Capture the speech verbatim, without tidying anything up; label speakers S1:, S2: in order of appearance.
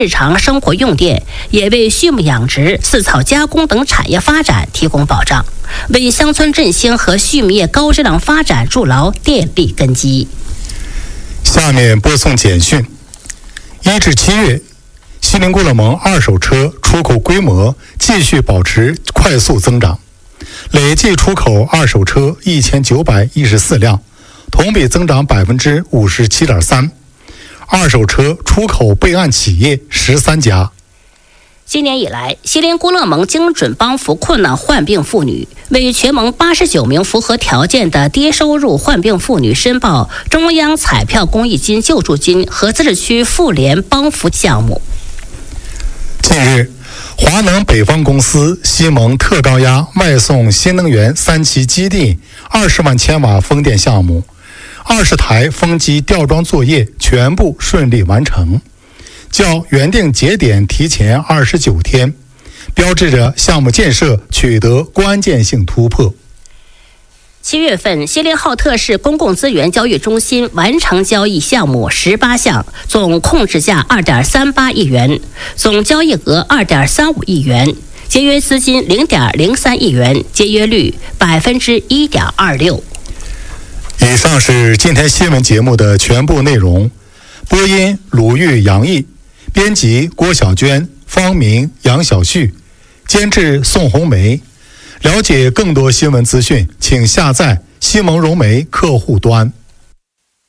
S1: 日常生活用电，也为畜牧养殖、饲草加工等产业发展提供保障，为乡村振兴和畜牧业高质量发展筑牢电力根基。
S2: 下面播送简讯：一至七月，锡林郭勒盟二手车出口规模继续保持快速增长，累计出口二手车一千九百一十四辆，同比增长百分之五十七点三。二手车出口备案企业十三家。
S1: 今年以来，锡林郭勒盟精准帮扶困难患病妇女，为全盟八十九名符合条件的低收入患病妇女申报中央彩票公益金救助金和自治区妇联帮扶项目。
S2: 近日，华能北方公司西盟特高压外送新能源三期基地二十万千瓦风电项目，二十台风机吊装作业全部顺利完成，较原定节点提前二十九天，标志着项目建设取得关键性突破。
S1: 七月份，锡林浩特市公共资源交易中心完成交易项目十八项，总控制价二点三八亿元，总交易额二点三五亿元，节约资金零点零三亿元，节约率百分之一点二六。
S2: 以上是今天新闻节目的全部内容。播音鲁豫、杨毅，编辑郭小娟、方明、杨小旭，监制宋红梅。了解更多新闻资讯，请下载西盟融媒客户端。